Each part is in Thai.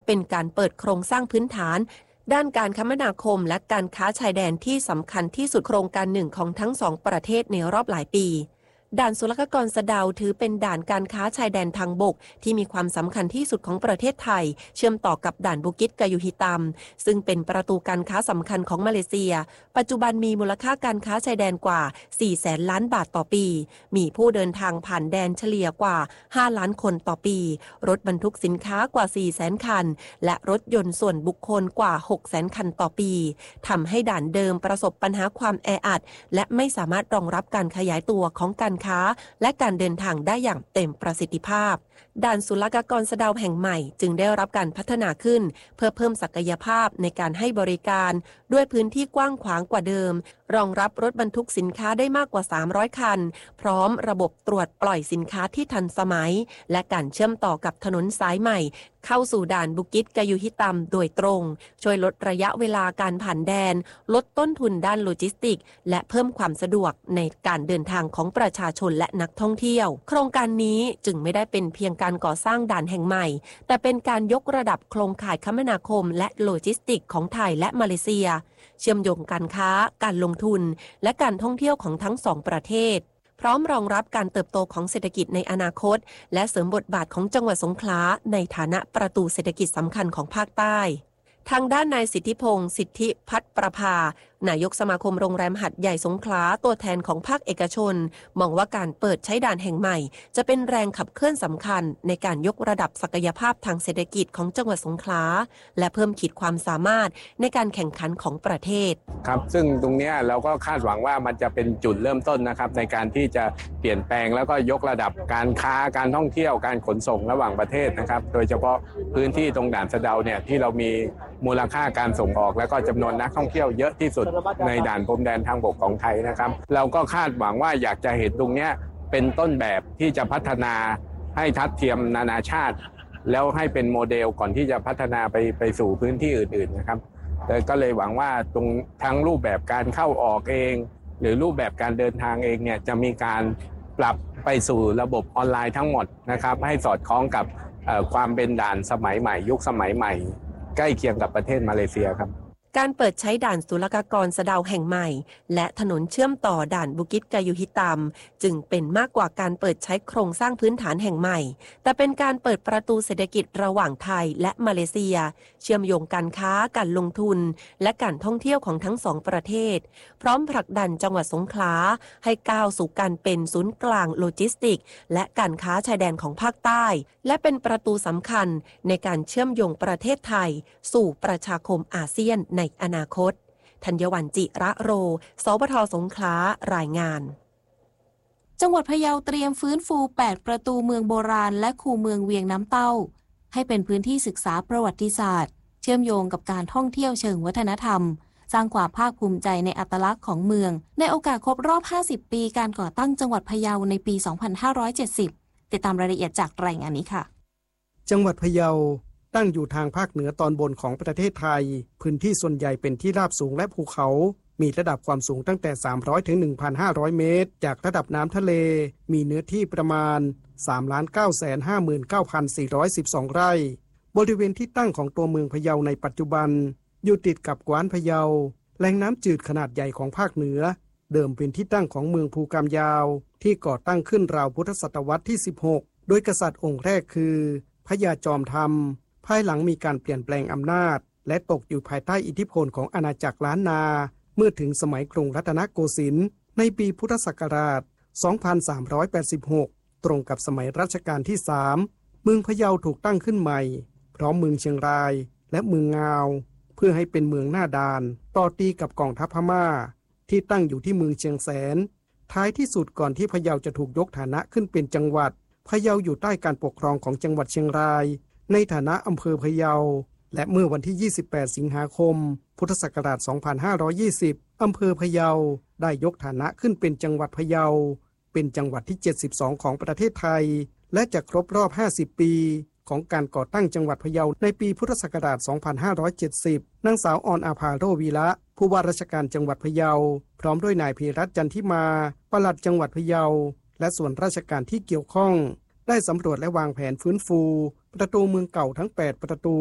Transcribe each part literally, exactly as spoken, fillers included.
เป็นการเปิดโครงสร้างพื้นฐานด้านการคมนาคมและการค้าชายแดนที่สำคัญที่สุดโครงการหนึ่งของทั้งสองประเทศในรอบหลายปีด่านศุลกากรสะเดาถือเป็นด่านการค้าชายแดนทางบกที่มีความสำคัญที่สุดของประเทศไทยเชื่อมต่อกับด่านบุกิตกายุฮิตัมซึ่งเป็นประตูการค้าสำคัญของมาเลเซียปัจจุบันมีมูลค่าการค้าชายแดนกว่าสี่แสนล้านบาทต่อปีมีผู้เดินทางผ่านแดนเฉลี่ยกว่าห้าล้านคนต่อปีรถบรรทุกสินค้ากว่าสี่แสนคันและรถยนต์ส่วนบุคคลกว่าหกแสนคันต่อปีทำให้ด่านเดิมประสบปัญหาความแออัดและไม่สามารถรองรับการขยายตัวของการค้าและการเดินทางได้อย่างเต็มประสิทธิภาพด่านศุลกากรสะเดาแห่งใหม่จึงได้รับการพัฒนาขึ้นเพื่อเพิ่มศักยภาพในการให้บริการด้วยพื้นที่กว้างขวางกว่าเดิมรองรับรถบรรทุกสินค้าได้มากกว่าสามร้อยคันพร้อมระบบตรวจปล่อยสินค้าที่ทันสมัยและการเชื่อมต่อกับถนนสายใหม่เข้าสู่ด่านบุกิตกายุฮิตัมโดยตรงช่วยลดระยะเวลาการผ่านแดนลดต้นทุนด้านโลจิสติกและเพิ่มความสะดวกในการเดินทางของประชาชนและนักท่องเที่ยวโครงการนี้จึงไม่ได้เป็นเพียงการก่อสร้างด่านแห่งใหม่แต่เป็นการยกระดับโครงข่ายคมนาคมและโลจิสติกของไทยและมาเลเซียเชื่อมโยงการค้าการลงทุนและการท่องเที่ยวของทั้งสองประเทศพร้อมรองรับการเติบโตของเศรษฐกิจในอนาคตและเสริมบทบาทของจังหวัดสงขลาในฐานะประตูเศรษฐกิจสำคัญของภาคใต้ทางด้านนายสิทธิพงศ์สิทธิพัฒน์ประภานายกสมาคมโรงแรมหัดใหญ่สงขลาตัวแทนของภาคเอกชนมองว่าการเปิดใช้ด่านแห่งใหม่จะเป็นแรงขับเคลื่อนสำคัญในการยกระดับศักยภาพทางเศรษฐกิจของจังหวัดสงขลาและเพิ่มขีดความสามารถในการแข่งขันของประเทศครับซึ่งตรงนี้เราก็คาดหวังว่ามันจะเป็นจุดเริ่มต้นนะครับในการที่จะเปลี่ยนแปลงแล้วก็ยกระดับการค้าการท่องเที่ยวการขนส่งระหว่างประเทศนะครับโดยเฉพาะพื้นที่ตรงด่านสะเดาเนี่ยที่เรามีมูลค่าการส่งออกและก็จำนวนนักท่องเที่ยวเยอะที่สุดในด่านพรมแดนทางบกของไทยนะครับเราก็คาดหวังว่าอยากจะเห็นตรงนี้เป็นต้นแบบที่จะพัฒนาให้ทัดเทียมนานาชาติแล้วให้เป็นโมเดลก่อนที่จะพัฒนาไปไปสู่พื้นที่อื่นๆนะครับแต่ก็เลยหวังว่าตรงทั้งรูปแบบการเข้าออกเองหรือรูปแบบการเดินทางเองเนี่ยจะมีการปรับไปสู่ระบบออนไลน์ทั้งหมดนะครับให้สอดคล้องกับความเป็นด่านสมัยใหม่ยุคสมัยใหม่ใกล้เคียงกับประเทศมาเลเซียครับการเปิดใช้ด่านศุลกากรสะเดาแห่งใหม่และถนนเชื่อมต่อด่านบุกิตกายุฮิตัมจึงเป็นมากกว่าการเปิดใช้โครงสร้างพื้นฐานแห่งใหม่แต่เป็นการเปิดประตูเศรษฐกิจระหว่างไทยและมาเลเซียเชื่อมโยงการค้าการลงทุนและการท่องเที่ยวของทั้งสองประเทศพร้อมผลักดันจังหวัดสงขลาให้ก้าวสู่การเป็นศูนย์กลางโลจิสติกและการค้าชายแดนของภาคใต้และเป็นประตูสำคัญในการเชื่อมโยงประเทศไทยสู่ประชาคมอาเซียนในอนาคตธัญวรรณจิระโรสปท.สงขลารายงานจังหวัดพะเยาเตรียมฟื้นฟูแปดประตูเมืองโบราณและคูเมืองเวียงน้ำเต้าให้เป็นพื้นที่ศึกษาประวัติศาสตร์เชื่อมโยงกับการท่องเที่ยวเชิงวัฒนธรรมสร้างความภาคภูมิใจในอัตลักษณ์ของเมืองในโอกาสครบรอบห้าสิบปีการก่อตั้งจังหวัดพะเยาในปีสองพันห้าร้อยเจ็ดสิบติดตามรายละเอียดจากรายงานนี้ค่ะจังหวัดพะเยาตั้งอยู่ทางภาคเหนือตอนบนของประเทศไทยพื้นที่ส่วนใหญ่เป็นที่ราบสูงและภูเขามีระดับความสูงตั้งแต่สามร้อยถึง หนึ่งพันห้าร้อย เมตรจากระดับน้ำทะเลมีเนื้อที่ประมาณ สามล้านเก้าแสนห้าหมื่นเก้าพันสี่ร้อยสิบสอง ไร่บริเวณที่ตั้งของตัวเมืองพะเยาในปัจจุบันอยู่ติดกับกวานพะเยาแหล่งน้ำจืดขนาดใหญ่ของภาคเหนือเดิมเป็นที่ตั้งของเมืองภูกามยาวที่ก่อตั้งขึ้นราวพุทธศตวรรษที่สิบหกโดยกษัตริย์องค์แรกคือพระยาจอมธรรมภายหลังมีการเปลี่ยนแปลงอำนาจและตกอยู่ภายใต้อิทธิพลของอาณาจักรล้านนาเมื่อถึงสมัยกรุงรัตนโกสินทร์ในปีพุทธศักราช สองพันสามร้อยแปดสิบหก ตรงกับสมัยรัชกาลที่ สาม เมืองพะเยาถูกตั้งขึ้นใหม่พร้อมเมืองเชียงรายและเมืองงาวเพื่อให้เป็นเมืองหน้าด่านต่อตีกับกองทัพพม่าที่ตั้งอยู่ที่เมืองเชียงแสนท้ายที่สุดก่อนที่พะเยาจะถูกยกฐานะขึ้นเป็นจังหวัดพะเยาอยู่ใต้การปกครองของจังหวัดเชียงรายในฐานะอำเภอพะเยาและเมื่อวันที่ยี่สิบแปดสิงหาคมพุทธศักราชสองพันห้าร้อยยี่สิบอำเภอพะเยาได้ยกฐานะขึ้นเป็นจังหวัดพะเยาเป็นจังหวัดที่เจ็ดสิบสองของประเทศไทยและจะครบรอบห้าสิบปีของการก่อตั้งจังหวัดพะเยาในปีพุทธศักราชสองพันห้าร้อยเจ็ดสิบนางสาวออนอาภาโรวีระผู้ว่าราชการจังหวัดพะเยาพร้อมด้วยนายพีรัตน์จันทิมาปลัดจังหวัดพะเยาและส่วนราชการที่เกี่ยวข้องได้สำรวจและวางแผนฟื้นฟูประตูเมืองเก่าทั้งแปดประตู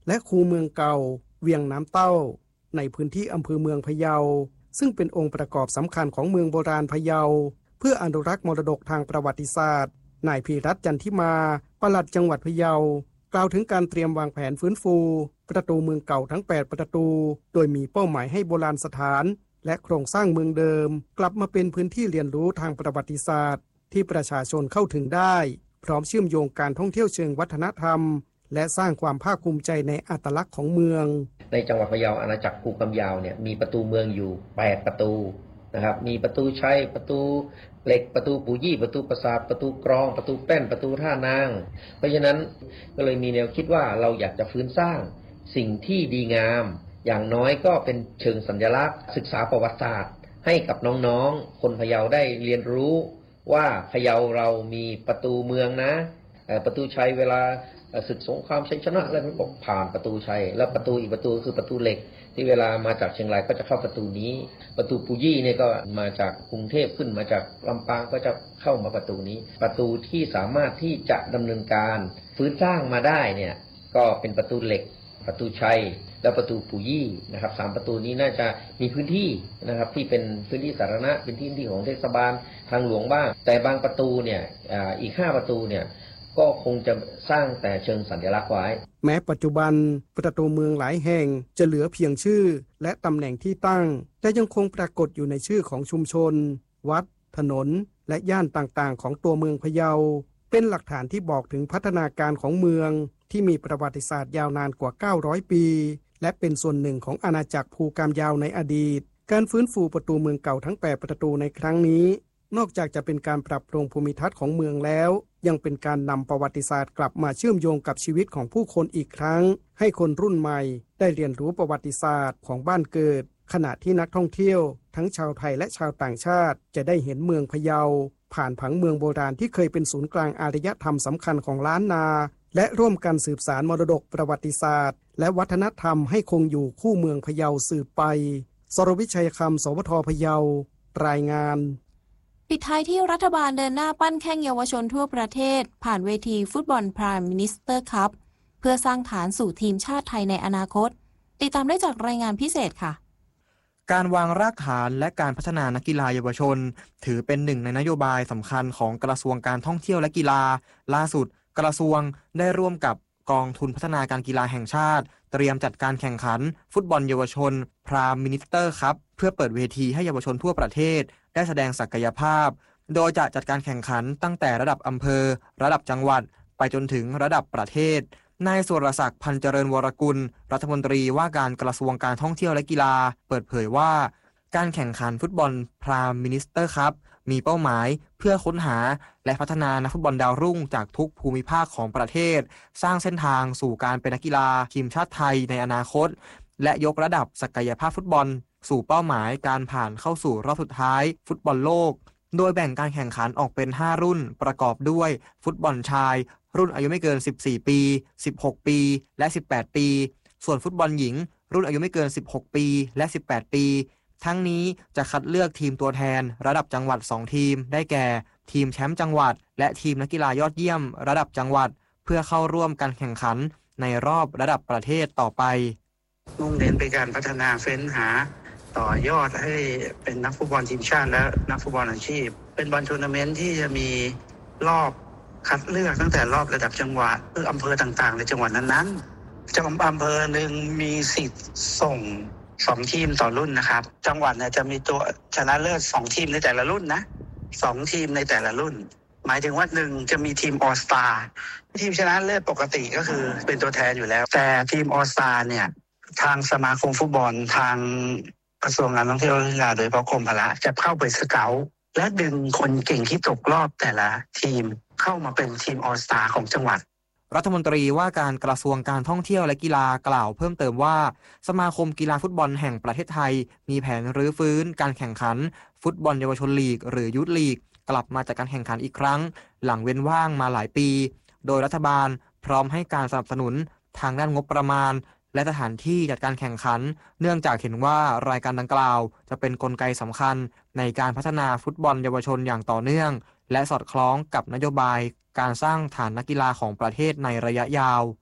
และคูเมืองเก่าเวียงน้ำเต้าในพื้นที่อำเภอเมืองพะเยาซึ่งเป็นองค์ประกอบสำคัญของเมืองโบราณพะเยาเพื่ออนุรักษ์มรดกทางประวัติศาสตร์นายพีรัตน์จันทิมาปลัดจังหวัดพะเยากล่าวถึงการเตรียมวางแผนฟื้นฟูประตูเมืองเก่าทั้งแปดประตูโดยมีเป้าหมายให้โบราณสถานและโครงสร้างเมืองเดิมกลับมาเป็นพื้นที่เรียนรู้ทางประวัติศาสตร์ที่ประชาชนเข้าถึงได้พร้อมเชื่อมโยงการท่องเที่ยวเชิงวัฒนธรรมและสร้างความภาคภูมิใจในอัตลักษณ์ของเมืองในจังหวัดพะเยาอาณาจักรภูกำยาวเนี่ยมีประตูเมืองอยู่แปดประตูนะครับมีประตูชัยประตูเหล็กประตูปูยี่ประตูปราสาทประตูกรองประตูแป้นประตูท่านางเพราะฉะนั้นก็เลยมีแนวคิดว่าเราอยากจะฟื้นสร้างสิ่งที่ดีงามอย่างน้อยก็เป็นเชิงสัญลักษณ์ศึกษาประวัติศาสตร์ให้กับน้องๆคนพะเยาได้เรียนรู้ว่าพะเยาเรามีประตูเมืองนะประตูชัยเวลาศึกสงครามชัยชนะอะไรมันบอกผ่านประตูชัยแล้วประตูอีกประตูคือประตูเหล็กที่เวลามาจากเชียงรายก็จะเข้าประตูนี้ประตูปูยี่เนี่ยก็มาจากกรุงเทพขึ้นมาจากลำปางก็จะเข้ามาประตูนี้ประตูที่สามารถที่จะดำเนินการฟื้นสร้างมาได้เนี่ยก็เป็นประตูเหล็กประตูชัยและประตูปูยี่นะครับสามประตูนี้น่าจะมีพื้นที่นะครับที่เป็นพื้นที่สาธารณะเป็นที่ที่ของเทศบาลทางหลวงบ้างแต่บางประตูเนี่ยออีกห้าประตูเนี่ยก็คงจะสร้างแต่เชิงสัญลักษณ์ไว้แม้ปัจจุบันประตูเมืองหลายแห่งจะเหลือเพียงชื่อและตำแหน่งที่ตั้งแต่ยังคงปรากฏอยู่ในชื่อของชุมชนวัดถนนและย่านต่างๆของตัวเมืองพะเยาเป็นหลักฐานที่บอกถึงพัฒนาการของเมืองที่มีประวัติศาสตร์ยาวนานกว่าเก้าร้อยปีและเป็นส่วนหนึ่งของอาณาจักรภูกามยาวในอดีตการฟื้นฟูประตูเมืองเก่าทั้งแปดประตูในครั้งนี้นอกจากจะเป็นการปรับปรุงภูมิทัศน์ของเมืองแล้วยังเป็นการนำประวัติศาสตร์กลับมาเชื่อมโยงกับชีวิตของผู้คนอีกครั้งให้คนรุ่นใหม่ได้เรียนรู้ประวัติศาสตร์ของบ้านเกิดขณะที่นักท่องเที่ยวทั้งชาวไทยและชาวต่างชาติจะได้เห็นเมืองพะเยาผ่านผังเมืองโบราณที่เคยเป็นศูนย์กลางอารยธรรมสำคัญของล้านนาและร่วมกันสืบสานมรดกประวัติศาสตร์และวัฒนธรรมให้คงอยู่คู่เมืองพะเยาสืบไปสรวิชัยคำสวทพะเยารายงานปิดท้ายที่รัฐบาลเดินหน้าปั้นแข้งเยาวชนทั่วประเทศผ่านเวทีฟุตบอล Prime Minister Cup เพื่อสร้างฐานสู่ทีมชาติไทยในอนาคตติดตามได้จากรายงานพิเศษค่ะการวางรากฐานและการพัฒนานักกีฬาเยาวชนถือเป็นหนึ่งในนโยบายสำคัญของกระทรวงการท่องเที่ยวและกีฬาล่าสุดกระทรวงได้ร่วมกับกองทุนพัฒนาการกีฬาแห่งชาติเตรียมจัดการแข่งขันฟุตบอลเยาวชน Prime Minister Cup เพื่อเปิดเวทีให้เยาวชนทั่วประเทศได้แสดงศักยภาพโดยจะจัดการแข่งขันตั้งแต่ระดับอำเภอระดับจังหวัดไปจนถึงระดับประเทศนายสุรศักดิ์พันเจริญวรกุลรัฐมนตรีว่าการกระทรวงการท่องเที่ยวและกีฬาเปิดเผยว่าการแข่งขันฟุตบอล Prime Minister Cup มีเป้าหมายเพื่อค้นหาและพัฒนานักฟุตบอลดาวรุ่งจากทุกภูมิภาคของประเทศสร้างเส้นทางสู่การเป็นนักกีฬาทีมชาติไทยในอนาคตและยกระดับศักยภาพฟุตบอลสู่เป้าหมายการผ่านเข้าสู่รอบสุดท้ายฟุตบอลโลกโดยแบ่งการแข่งขันออกเป็นห้ารุ่นประกอบด้วยฟุตบอลชายรุ่นอายุไม่เกินสิบสี่ปีสิบหกปีและสิบแปดปีส่วนฟุตบอลหญิงรุ่นอายุไม่เกินสิบหกปีและสิบแปดปีทั้งนี้จะคัดเลือกทีมตัวแทนระดับจังหวัดสองทีมได้แก่ทีมแชมป์จังหวัดและทีมนักกีฬายอดเยี่ยมระดับจังหวัดเพื่อเข้าร่วมการแข่งขันในรอบระดับประเทศต่อไปมุ่งเน้นไปการพัฒนาเฟ้นหาต่อยอดให้เป็นนักฟุตบอลทีมชาติและนักฟุตบอลอาชีพเป็นบอลทัวร์นาเมนต์ที่จะมีรอบคัดเลือกตั้งแต่รอบระดับจังหวัดหรืออำเภอต่างๆในจังหวัดนั้นๆจังหวัดอำเภอหนึ่งมีสิทธิ์ส่งสองทีมต่อรุ่นนะครับจังหวัดเนี่ยจะมีตัวชนะเลิศสองทีมในแต่ละรุ่นนะสองทีมในแต่ละรุ่นหมายถึงว่าหนึ่งจะมีทีมออลสตาร์ทีมชนะเลิศปกติก็คือเป็นตัวแทนอยู่แล้วแต่ทีมออลสตาร์เนี่ยทางสมาคมฟุตบอลทางกระทรวงการท่องเที่ยวและกีฬาโดยเฉพาะกรมพละจะเข้าไปสเกาต์และดึงคนเก่งที่ตกรอบแต่ละทีมเข้ามาเป็นทีมออลสตาร์ของจังหวัดรัฐมนตรีว่าการกระทรวงการท่องเที่ยวและกีฬากล่าวเพิ่มเติมว่าสมาคมกีฬาฟุตบอลแห่งประเทศไทยมีแผนรื้อฟื้นการแข่งขันฟุตบอลเยาวชนลีกหรือยูทลีกกลับมาจัดการแข่งขันอีกครั้งหลังเว้นว่างมาหลายปีโดยรัฐบาลพร้อมให้การสนับสนุนทางด้านงบประมาณและสถานที่จัดการแข่งขันเนื่องจากเห็นว่ารายการดังกล่าวจะเป็นกลไกสำคัญในการพัฒนาฟุตบอลเยาวชนอย่างต่อเนื่องและสอดคล้องกับนโยบายการสร้างฐานนักกีฬาของประเทศในระยะยาว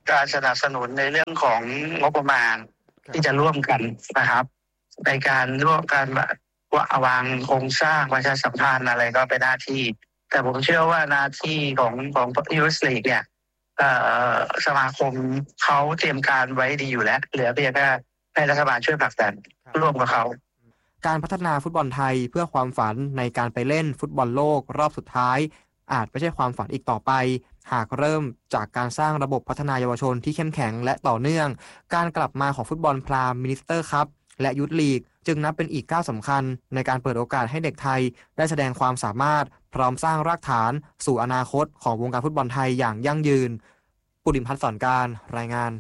การสนับสนุนในเรื่องของงบประมาณที่จะร่วมกันนะครับในการร่วมกันวางโครงสร้างประชาสัมพันธ์อะไรก็เป็นหน้าที่แต่ผมเชื่อว่าหน้าที่ของของยูโรลีกเนี่ยสมาคมเขาเตรียมการไว้ดีอยู่แล้วเหลือเพียงแค่ให้รัฐบาลช่วยผลักดันร่วมกับเขาการพัฒนาฟุตบอลไทยเพื่อความฝันในการไปเล่นฟุตบอลโลกรอบสุดท้ายอาจไม่ใช่ความฝันอีกต่อไปหากเริ่มจากการสร้างระบบพัฒนาเยาวชนที่เข้มแข็งและต่อเนื่องการกลับมาของฟุตบอลพรามมินิสเตอร์คัพและยูทลีกจึงนับเป็นอีกก้าวสำคัญในการเปิดโอกาสให้เด็กไทยได้แสดงความสามารถพร้อมสร้างรากฐานสู่อนาคตของวงการฟุตบอลไทยอย่างยั่งยืนปุริมพัฒน์สอนการรายงาน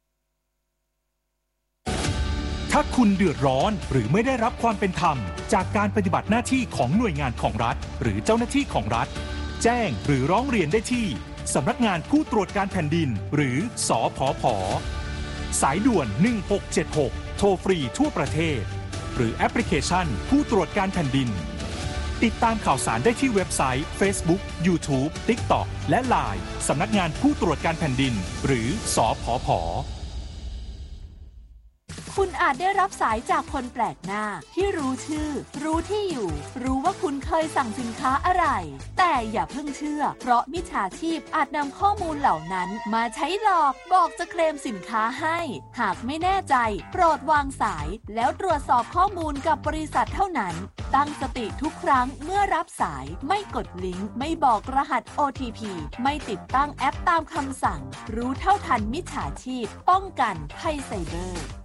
ถ้าคุณเดือดร้อนหรือไม่ได้รับความเป็นธรรมจากการปฏิบัติหน้าที่ของหน่วยงานของรัฐหรือเจ้าหน้าที่ของรัฐแจ้งหรือร้องเรียนได้ที่สำนักงานผู้ตรวจการแผ่นดินหรือสผผ.สายด่วนหนึ่งหกเจ็ดหกโทรฟรีทั่วประเทศหรือแอปพลิเคชันผู้ตรวจการแผ่นดินติดตามข่าวสารได้ที่เว็บไซต์ Facebook YouTube TikTok และ ไลน์ สำนักงานผู้ตรวจการแผ่นดินหรือสผผ. คุณอาจได้รับสายจากคนแปลกหน้าที่รู้ชื่อรู้ที่อยู่รู้ว่าคุณเคยสั่งสินค้าอะไรแต่อย่าเพิ่งเชื่อเพราะมิจฉาชีพอาจนำข้อมูลเหล่านั้นมาใช้หลอกบอกจะเคลมสินค้าให้หากไม่แน่ใจโปรดวางสายแล้วตรวจสอบข้อมูลกับบริษัทเท่านั้นตั้งสติทุกครั้งเมื่อรับสายไม่กดลิงก์ไม่บอกรหัส โอ ที พี ไม่ติดตั้งแอปตามคำสั่งรู้เท่าทันมิจฉาชีพป้องกันภัยไซเบอร์